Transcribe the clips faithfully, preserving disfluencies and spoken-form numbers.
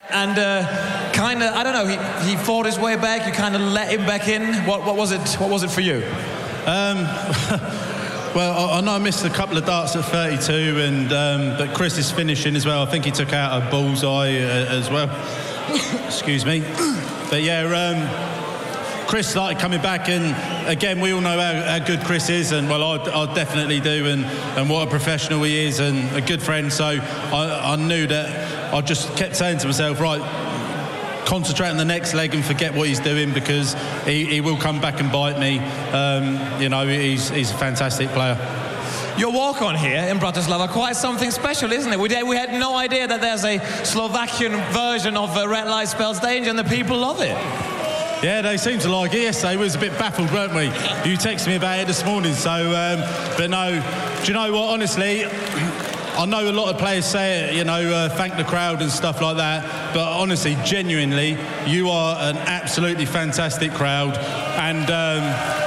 And uh, kind of, I don't know, he, he fought his way back, you kind of let him back in. What, what was it What was it for you? Um, well, I, I know I missed a couple of darts at thirty-two, and um, but Chris is finishing as well. I think he took out a bullseye uh, as well. Excuse me. But yeah, um, Chris started coming back, and again, we all know how, how good Chris is, and well, I, I definitely do, and, and what a professional he is, and a good friend. So I, I knew that I just kept saying to myself, right, concentrate on the next leg and forget what he's doing, because he, he will come back and bite me. Um, you know, he's, he's a fantastic player. Your walk-on here in Bratislava, quite something special, isn't it? We, did, we had no idea that there's a Slovakian version of uh, Red Light Spells Danger, and the people love it. Yeah, they seem to like it. Yesterday we was a bit baffled, weren't we? You texted me about it this morning, so... Um, but no, do you know what, honestly... I know a lot of players say it, you know, uh, thank the crowd and stuff like that, but honestly, genuinely, you are an absolutely fantastic crowd, and um,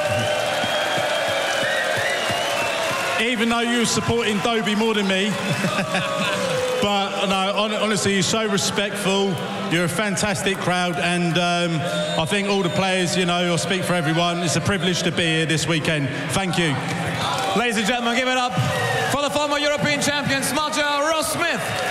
even though you were supporting Dobie more than me, but no, honestly, you're so respectful, you're a fantastic crowd, and um, I think all the players, you know, I'll speak for everyone, it's a privilege to be here this weekend. Thank you. Ladies and gentlemen, give it up for the former European champion, Smarter Ross Smith.